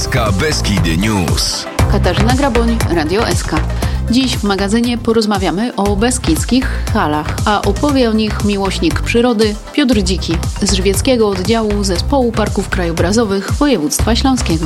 SK Beskidy News. Katarzyna Graboń, Radio SK. Dziś w magazynie porozmawiamy o beskidzkich halach, a opowie o nich miłośnik przyrody Piotr Dziki z Żywieckiego Oddziału Zespołu Parków Krajobrazowych Województwa Śląskiego.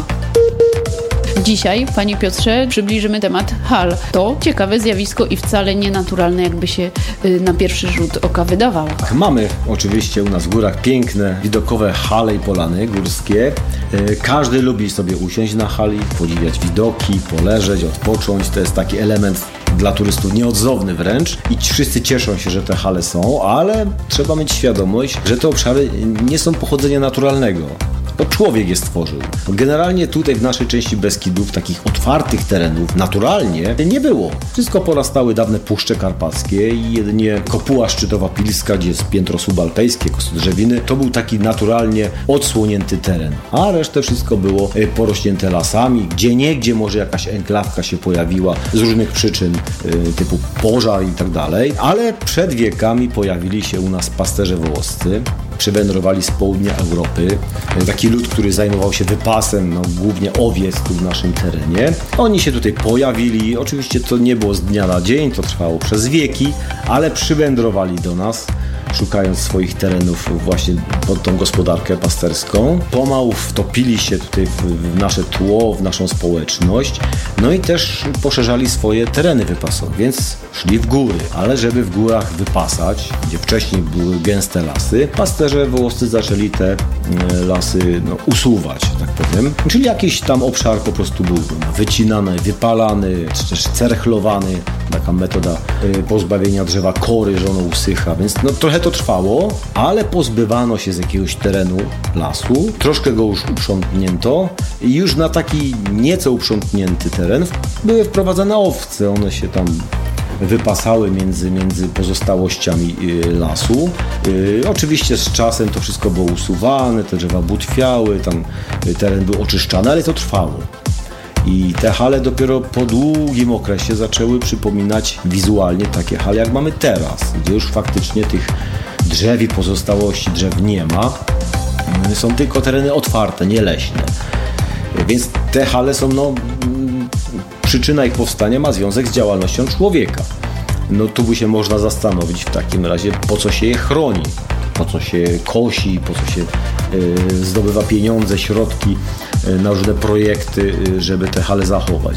Dzisiaj, panie Piotrze, przybliżymy temat hal. To ciekawe zjawisko i wcale nienaturalne, jakby się na pierwszy rzut oka wydawało. Mamy oczywiście u nas w górach piękne, widokowe hale i polany górskie. Każdy lubi sobie usiąść na hali, podziwiać widoki, poleżeć, odpocząć. To jest taki element dla turystów nieodzowny wręcz i wszyscy cieszą się, że te hale są, ale trzeba mieć świadomość, że te obszary nie są pochodzenia naturalnego. To człowiek je stworzył. Generalnie tutaj w naszej części Beskidów takich otwartych terenów naturalnie nie było. Wszystko porastały dawne puszcze karpackie i jedynie kopuła szczytowa pilska, gdzie jest piętro subalpejskie, kosodrzewiny, to był taki naturalnie odsłonięty teren. A resztę wszystko było porośnięte lasami, gdzieniegdzie może jakaś enklawka się pojawiła z różnych przyczyn, typu pożar i tak dalej. Ale przed wiekami pojawili się u nas pasterze wołoscy. Przywędrowali z południa Europy. Taki lud, który zajmował się wypasem, głównie owiec tu w naszym terenie. Oni się tutaj pojawili. Oczywiście to nie było z dnia na dzień, to trwało przez wieki, ale przywędrowali do nas, szukając swoich terenów właśnie pod tą gospodarkę pasterską. Pomału wtopili się tutaj w nasze tło, w naszą społeczność, no i też poszerzali swoje tereny wypasowe, więc szli w góry, ale żeby w górach wypasać, gdzie wcześniej były gęste lasy, pasterze wołoscy zaczęli te lasy usuwać, tak powiem. Czyli jakiś tam obszar po prostu był wycinany, wypalany, czy też cerchlowany, taka metoda pozbawienia drzewa kory, że ono usycha, więc trochę to trwało, ale pozbywano się z jakiegoś terenu lasu, troszkę go już uprzątnięto i już na taki nieco uprzątnięty teren były wprowadzane owce, one się tam wypasały między pozostałościami lasu. Oczywiście z czasem to wszystko było usuwane, te drzewa butwiały, tam teren był oczyszczany, ale to trwało. I te hale dopiero po długim okresie zaczęły przypominać wizualnie takie hale, jak mamy teraz, gdzie już faktycznie tych drzew i pozostałości drzew nie ma. Są tylko tereny otwarte, nie leśne. Więc te hale są, przyczyna ich powstania ma związek z działalnością człowieka. Tu by się można zastanowić w takim razie, po co się je chroni, po co się kosi, po co się zdobywa pieniądze, środki na różne projekty, żeby te hale zachować.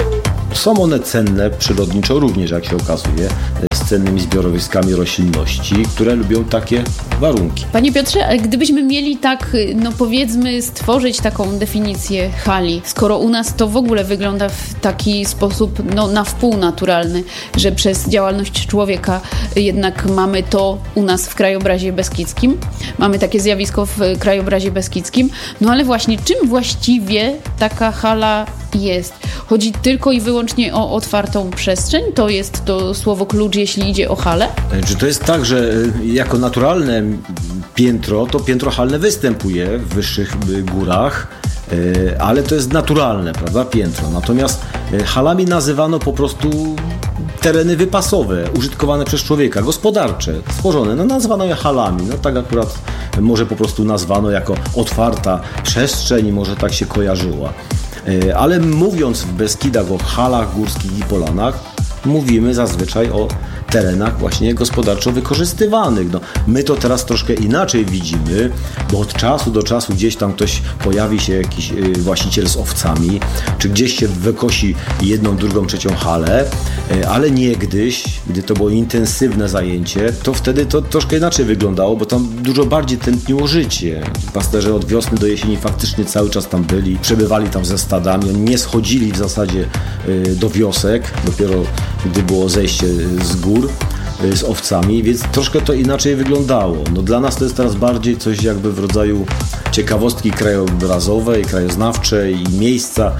Są one cenne przyrodniczo również, jak się okazuje, z cennymi zbiorowiskami roślinności, które lubią takie warunki. Panie Piotrze, ale gdybyśmy mieli tak, powiedzmy, stworzyć taką definicję hali, skoro u nas to w ogóle wygląda w taki sposób, na wpół naturalny, że przez działalność człowieka jednak mamy to u nas w krajobrazie beskidzkim, mamy takie zjawisko w krajobrazie beskidzkim, ale właśnie czym właściwie taka hala jest? Chodzi tylko i wyłącznie o otwartą przestrzeń? To jest to słowo klucz, jeśli idzie o halę? Czy to jest tak, że jako naturalne piętro, to piętro halne występuje w wyższych górach, ale to jest naturalne, prawda, piętro. Natomiast halami nazywano po prostu tereny wypasowe, użytkowane przez człowieka, gospodarcze, stworzone, nazwano je halami. Tak akurat może po prostu nazwano jako otwarta przestrzeń i może tak się kojarzyła. Ale mówiąc w Beskidach o halach górskich i polanach, mówimy zazwyczaj o terenach właśnie gospodarczo wykorzystywanych. My to teraz troszkę inaczej widzimy, bo od czasu do czasu gdzieś tam pojawi się jakiś właściciel z owcami, czy gdzieś się wykosi jedną, drugą, trzecią halę, ale niegdyś, gdy to było intensywne zajęcie, to wtedy to troszkę inaczej wyglądało, bo tam dużo bardziej tętniło życie. Pasterze od wiosny do jesieni faktycznie cały czas tam byli, przebywali tam ze stadami, oni nie schodzili w zasadzie do wiosek, dopiero gdy było zejście z gór z owcami, więc troszkę to inaczej wyglądało. Dla nas to jest teraz bardziej coś jakby w rodzaju ciekawostki krajobrazowej, krajoznawczej i miejsca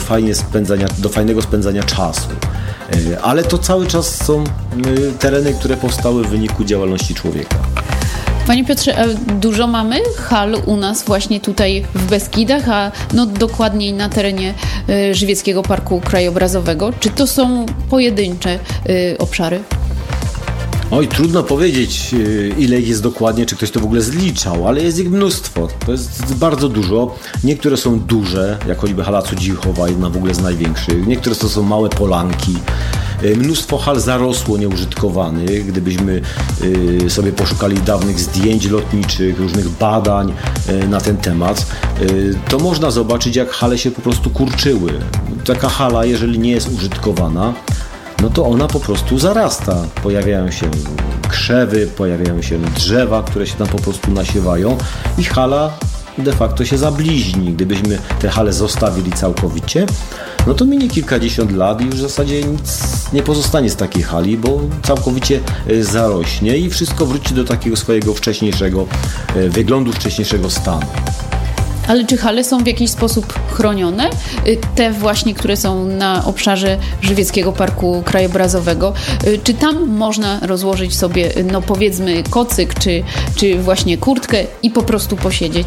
do fajnego spędzania czasu. Ale to cały czas są tereny, które powstały w wyniku działalności człowieka. Panie Piotrze, dużo mamy hal u nas właśnie tutaj w Beskidach, a dokładniej na terenie Żywieckiego Parku Krajobrazowego. Czy to są pojedyncze obszary? Oj, trudno powiedzieć, ile ich jest dokładnie, czy ktoś to w ogóle zliczał, ale jest ich mnóstwo. To jest bardzo dużo. Niektóre są duże, jak choćby hala Cudzichowa, jedna w ogóle z największych. Niektóre to są małe polanki. Mnóstwo hal zarosło nieużytkowanych. Gdybyśmy sobie poszukali dawnych zdjęć lotniczych, różnych badań na ten temat, to można zobaczyć, jak hale się po prostu kurczyły. Taka hala, jeżeli nie jest użytkowana, no to ona po prostu zarasta. Pojawiają się krzewy, pojawiają się drzewa, które się tam po prostu nasiewają i hala de facto się zabliźni. Gdybyśmy te hale zostawili całkowicie, no to minie kilkadziesiąt lat i już w zasadzie nic nie pozostanie z takiej hali, bo całkowicie zarośnie i wszystko wróci do takiego swojego wcześniejszego wyglądu, wcześniejszego stanu. Ale czy hale są w jakiś sposób chronione? Te właśnie, które są na obszarze Żywieckiego Parku Krajobrazowego. Czy tam można rozłożyć sobie, no powiedzmy, kocyk, czy właśnie kurtkę i po prostu posiedzieć?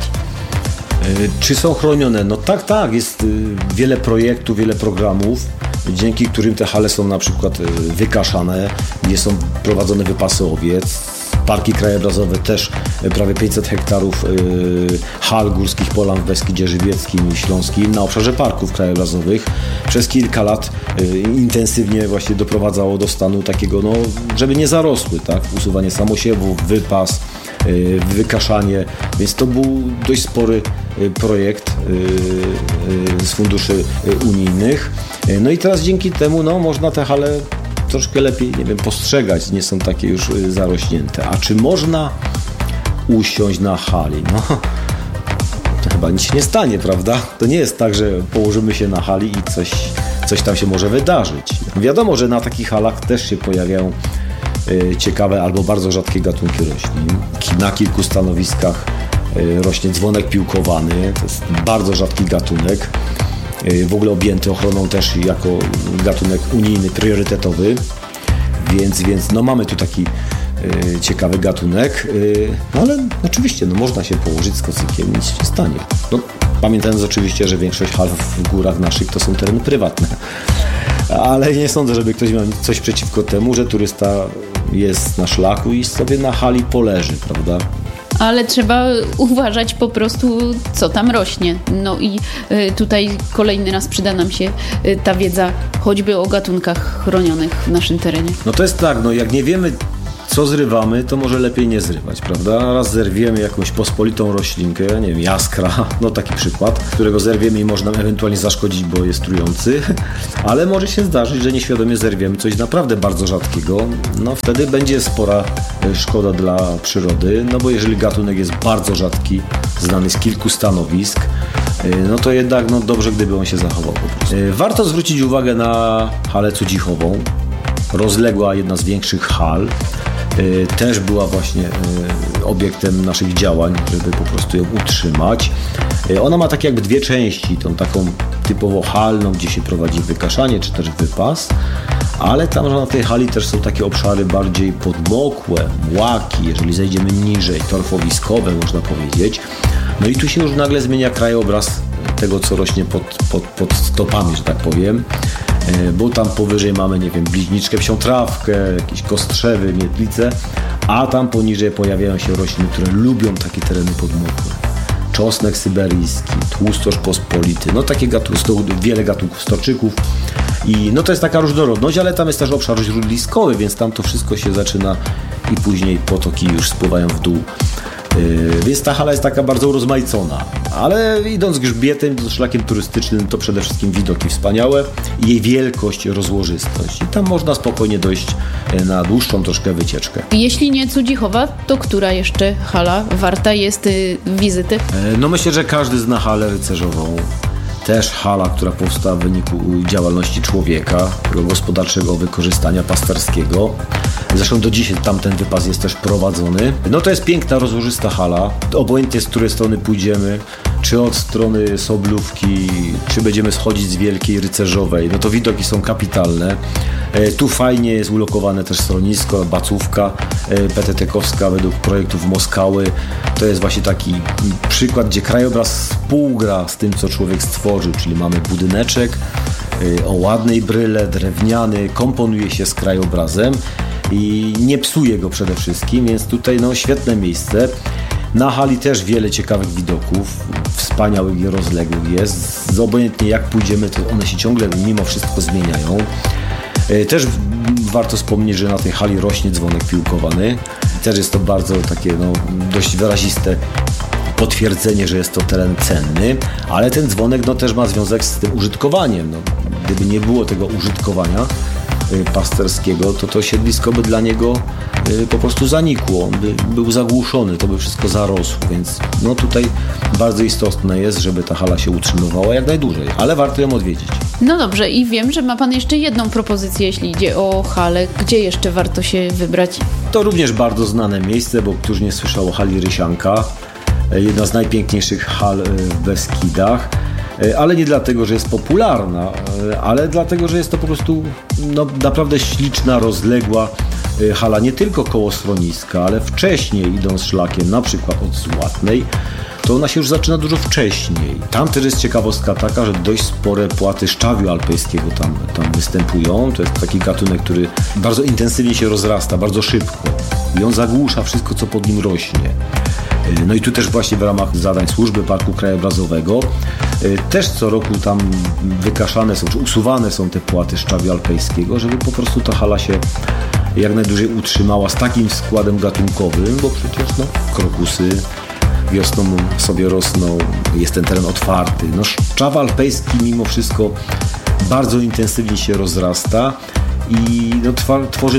Czy są chronione? No tak, jest wiele projektów, wiele programów, dzięki którym te hale są na przykład wykaszane, gdzie są prowadzone wypasy owiec. Parki krajobrazowe też prawie 500 hektarów hal górskich polan w Beskidzie Żywieckim i Śląskim na obszarze parków krajobrazowych przez kilka lat intensywnie właśnie doprowadzało do stanu takiego, no, żeby nie zarosły, tak? Usuwanie samosiewów, wypas, wykaszanie, więc to był dość spory projekt z funduszy unijnych. No i teraz dzięki temu można te hale troszkę lepiej, postrzegać, nie są takie już zarośnięte. A czy można usiąść na hali? No, to chyba nic się nie stanie, prawda? To nie jest tak, że położymy się na hali i coś tam się może wydarzyć. Wiadomo, że na takich halach też się pojawiają ciekawe albo bardzo rzadkie gatunki roślin. Na kilku stanowiskach rośnie dzwonek piłkowany, to jest bardzo rzadki gatunek. W ogóle objęty ochroną też jako gatunek unijny, priorytetowy, więc mamy tu taki ciekawy gatunek, ale oczywiście można się położyć z kocykiem, nic się nie stanie. Pamiętając oczywiście, że większość hal w górach naszych to są tereny prywatne, ale nie sądzę, żeby ktoś miał coś przeciwko temu, że turysta jest na szlaku i sobie na hali poleży, prawda? Ale trzeba uważać po prostu, co tam rośnie. No i tutaj kolejny raz przyda nam się ta wiedza choćby o gatunkach chronionych w naszym terenie. No to jest tak, jak nie wiemy, co zrywamy, to może lepiej nie zrywać, prawda? Raz zerwiemy jakąś pospolitą roślinkę, nie wiem, jaskra, taki przykład, którego zerwiemy i można ewentualnie zaszkodzić, bo jest trujący, ale może się zdarzyć, że nieświadomie zerwiemy coś naprawdę bardzo rzadkiego, wtedy będzie spora szkoda dla przyrody, bo jeżeli gatunek jest bardzo rzadki, znany z kilku stanowisk, to jednak dobrze, gdyby on się zachował po prostu. Warto zwrócić uwagę na halę Cudzichową, rozległa, jedna z większych hal, też była właśnie obiektem naszych działań, żeby po prostu ją utrzymać. Ona ma tak jakby dwie części, tą taką typowo halną, gdzie się prowadzi wykaszanie czy też wypas, ale tam na tej hali też są takie obszary bardziej podmokłe, młaki, jeżeli zejdziemy niżej, torfowiskowe można powiedzieć. I tu się już nagle zmienia krajobraz tego, co rośnie pod stopami, że tak powiem, bo tam powyżej mamy, nie wiem, bliźniczkę, psią trawkę, jakieś kostrzewy, miedlice, a tam poniżej pojawiają się rośliny, które lubią takie tereny podmokłe. Czosnek syberyjski, tłustoż pospolity, takie wiele gatunków storczyków i to jest taka różnorodność, ale tam jest też obszar źródliskowy, więc tam to wszystko się zaczyna i później potoki już spływają w dół. Więc ta hala jest taka bardzo urozmaicona, ale idąc grzbietem, szlakiem turystycznym, to przede wszystkim widoki wspaniałe i jej wielkość, rozłożystość. I tam można spokojnie dojść na dłuższą troszkę wycieczkę. Jeśli nie Cudzichowa, to która jeszcze hala warta jest wizyty? Myślę, że każdy zna halę rycerzową. Też hala, która powstała w wyniku działalności człowieka, tego gospodarczego wykorzystania pasterskiego. Zresztą do dzisiaj tamten wypas jest też prowadzony. To jest piękna, rozłożysta hala. Obojętnie z której strony pójdziemy, czy od strony Soblówki, czy będziemy schodzić z Wielkiej Rycerzowej, to widoki są kapitalne. Tu fajnie jest ulokowane też schronisko, bacówka PTT-kowska według projektów Moskały. To jest właśnie taki przykład, gdzie krajobraz współgra z tym, co człowiek stworzył, czyli mamy budyneczek o ładnej bryle, drewniany, komponuje się z krajobrazem i nie psuje go przede wszystkim, więc tutaj świetne miejsce. Na hali też wiele ciekawych widoków, wspaniałych i rozległych jest. Obojętnie jak pójdziemy, to one się ciągle mimo wszystko zmieniają. Też warto wspomnieć, że na tej hali rośnie dzwonek piłkowany. Też jest to bardzo takie dość wyraziste potwierdzenie, że jest to teren cenny, ale ten dzwonek też ma związek z tym użytkowaniem. Gdyby nie było tego użytkowania pasterskiego, to siedlisko by dla niego po prostu zanikło. On by był zagłuszony, to by wszystko zarosło, więc tutaj bardzo istotne jest, żeby ta hala się utrzymywała jak najdłużej, ale warto ją odwiedzić. No dobrze, i wiem, że ma Pan jeszcze jedną propozycję, jeśli idzie o halę. Gdzie jeszcze warto się wybrać? To również bardzo znane miejsce, bo któż nie słyszał o hali Rysianka, jedna z najpiękniejszych hal w Beskidach. Ale nie dlatego, że jest popularna, ale dlatego, że jest to po prostu naprawdę śliczna, rozległa hala, nie tylko koło schroniska, ale wcześniej idąc szlakiem, na przykład od Złatnej, to ona się już zaczyna dużo wcześniej. Tam też jest ciekawostka taka, że dość spore płaty szczawiu alpejskiego tam występują. To jest taki gatunek, który bardzo intensywnie się rozrasta, bardzo szybko i on zagłusza wszystko, co pod nim rośnie. No i tu też właśnie w ramach zadań Służby Parku Krajobrazowego też co roku tam wykaszane są, czy usuwane są te płaty szczawiu alpejskiego, żeby po prostu ta hala się jak najdłużej utrzymała z takim składem gatunkowym, bo przecież krokusy wiosną sobie rosną, jest ten teren otwarty. Szczaw alpejski mimo wszystko bardzo intensywnie się rozrasta i tworzy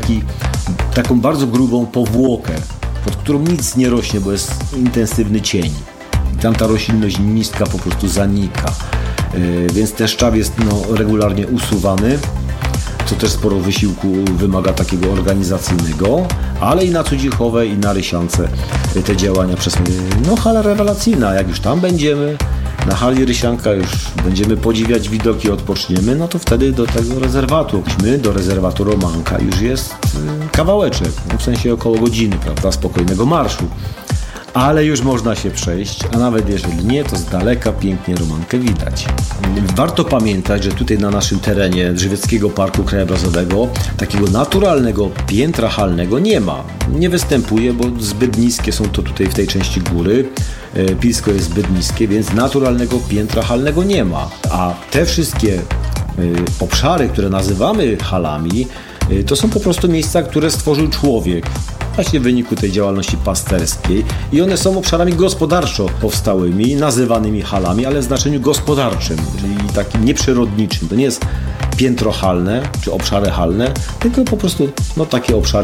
taką bardzo grubą powłokę, pod którą nic nie rośnie, bo jest intensywny cień. I tam ta roślinność niska po prostu zanika. Więc ten szczaw jest regularnie usuwany, co też sporo wysiłku wymaga takiego organizacyjnego, ale i na Cudzichowej, i na Rysiance te działania przez hala rewelacyjna. Jak już tam będziemy, na hali Rysianka już będziemy podziwiać widoki, odpoczniemy, to wtedy do tego rezerwatu. Do rezerwatu Romanka już jest kawałeczek, w sensie około godziny, prawda, spokojnego marszu. Ale już można się przejść, a nawet jeżeli nie, to z daleka pięknie Romankę widać. Warto pamiętać, że tutaj na naszym terenie Żywieckiego Parku Krajobrazowego takiego naturalnego piętra halnego nie ma. Nie występuje, bo zbyt niskie są to tutaj w tej części góry. Pisko jest zbyt niskie, więc naturalnego piętra halnego nie ma. A te wszystkie obszary, które nazywamy halami, to są po prostu miejsca, które stworzył człowiek właśnie w wyniku tej działalności pasterskiej i one są obszarami gospodarczo powstałymi, nazywanymi halami, ale w znaczeniu gospodarczym, czyli takim nieprzyrodniczym. To nie jest piętro halne, czy obszary halne, tylko po prostu takie obszary